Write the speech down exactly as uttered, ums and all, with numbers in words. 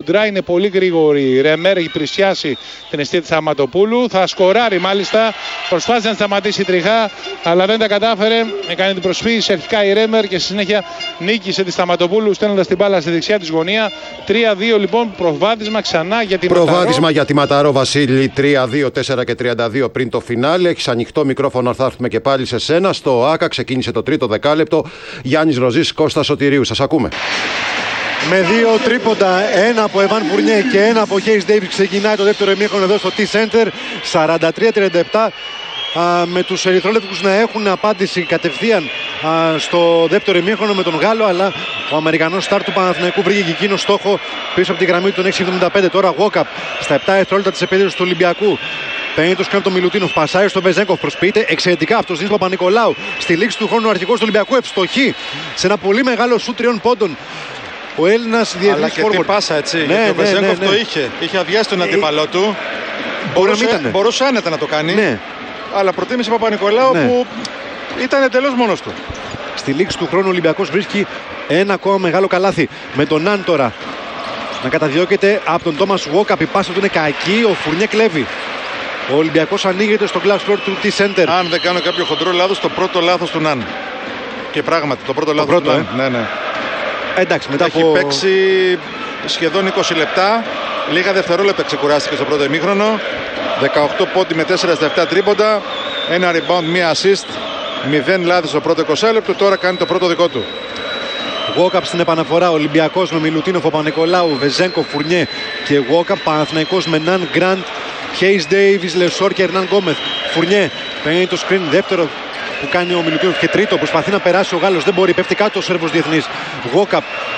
κοντρά, είναι πολύ γρήγορη. Ρεμέρ έχει πλησιάσει την αιστεία της Σταματοπούλου. Θα σκοράρει μάλιστα. Προσπάθησε να σταματήσει η τριχά, αλλά δεν τα κατάφερε. Έκανε την προσφύγηση αρχικά η Ρέμερ και στη συνέχεια νίκησε τη Σταματοπούλου, στέλνοντας την μπάλα στη δεξιά της γωνία. τρία δύο λοιπόν, προβάδισμα ξανά για τη Προβάδισμα Ματαρό. για τη Ματαρό, Βασίλη. τρία δύο, τέσσερα και τριάντα δύο πριν το φινάλε. Έχεις ανοιχτό μικρόφωνο, θα έρθουμε και πάλι σε σένα. Στο ΆΚΑ ξεκίνησε το τρίτο δεκάλεπτο. Γιάννης Ροζής, Κώστας Σωτηρίου. Σας ακούμε. Με δύο τρίποντα, ένα από Εβάν Φουρνιέ και ένα από Χέις Ντέιβις, ξεκινάει το δεύτερο ημίχρονο εδώ στο T-Center. σαράντα τρία τριάντα επτά. Α, με τους ερυθρόλευκους να έχουν απάντηση κατευθείαν α, στο δεύτερο ημίχρονο με τον Γάλλο, αλλά ο Αμερικανός στάρ του Παναθηναϊκού βρήκε και εκείνο στόχο πίσω από την γραμμή των έξι εβδομήντα πέντε. Τώρα Γουόκαπ στα επτά δευτερόλεπτα της επίδεσης του Ολυμπιακού. Παίρνει το σκριν από τον Μιλουτίνοφ, πασάρει στον Βεζέγκοφ, προσποιείται εξαιρετικά από τον Νils Παπα-Νικολάου. Στη λήξη του χρόνου ο αρχηγός του Ολυμπιακού ευστοχεί σε ένα πολύ μεγάλο σουτ τριών πόντων. Ο Έλληνας διεθνής αλλά και forward. τι πάσα, έτσι, Ναι, γιατί ο ναι, Βεζέγκοφ ναι, ναι. το είχε. Είχε αδειάσει τον Ε, αντίπαλό του. Μπορεί να μην Μπορούσε, ήτανε. μπορούσε άνετα να το κάνει. Ναι. Αλλά προτίμησε Παπα-Νικολάου Ναι. που ήταν εντελώς μόνος του. Στη λήξη του χρόνου ο Ολυμπιακός βρίσκει ένα ακόμα μεγάλο καλάθι. Με τον Ναν τώρα να καταδιώκεται από τον Τόμας Γουόκαπ. Η πάσα του είναι κακή, ο Φουρνιέ κλέβει. Ο Ολυμπιακός ανοίγεται στο glass floor του T-Center. Αν δεν κάνω κάποιο χοντρό λάθος, το πρώτο λάθος του Ναν. Και πράγματι, το πρώτο λάθος πρώτο, του Ναν. Ναι, ναι. Εντάξει, μετά Έχει από... παίξει σχεδόν είκοσι λεπτά. Λίγα δευτερόλεπτα ξεκουράστηκε στο πρώτο ημίχρονο. δεκαοκτώ πόντι με τέσσερα στα επτά τρίποντα. Ένα rebound, μία assist. μηδέν λάθη στο πρώτο είκοσι λεπτό. Τώρα κάνει το πρώτο δικό του. Γουόκαπ στην επαναφορά. Ολυμπιακός με Μιλουτίνοφ, Παπα-Νικολάου, Βεζέγκο, Φουρνιέ και Γουόκαπ. Παναθηναϊκός με Ναν, Γκραντ, Χέις Ντέιβις, Λεσόρ και Ερνάν Γκόμεθ. Φουρνιέ παίρνει το screen, δεύτερο που κάνει ο Μιλουτίνοφ και τρίτο. Προσπαθεί να περάσει ο Γάλλος, δεν μπορεί. Πέφτει κάτω ο Σέρβος διεθνής. Γουόκαπ